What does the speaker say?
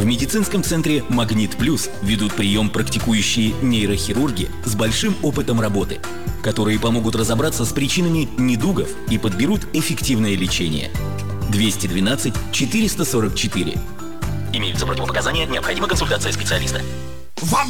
В медицинском центре «Магнит Плюс» ведут прием практикующие нейрохирурги с большим опытом работы, которые помогут разобраться с причинами недугов и подберут эффективное лечение. 212 444. Имеются противопоказания, необходима консультация специалиста. Вам